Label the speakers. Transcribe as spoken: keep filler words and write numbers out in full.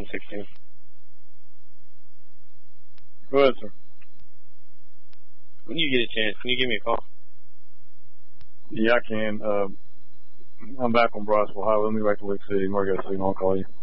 Speaker 1: seven sixteen.
Speaker 2: Go ahead, sir.
Speaker 1: When you get a chance, can you give me a call?
Speaker 2: Yeah, I can. Uh, I'm back on Broswell Highway. Let me back to Lake City. Where I got a signal. I'll call you.